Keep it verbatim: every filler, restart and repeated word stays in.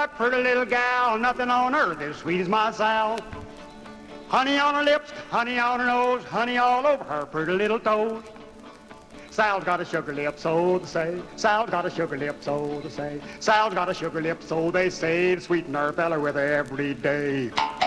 dark, pretty little gal, nothing on earth as sweet as my Sal. Honey on her lips, honey on her nose, honey all over her pretty little toes. Sal's got a sugar lip, so they say. Sal's got a sugar lip, so they say. Sal's got a sugar lip, so they say. To sweeten her fella with every day.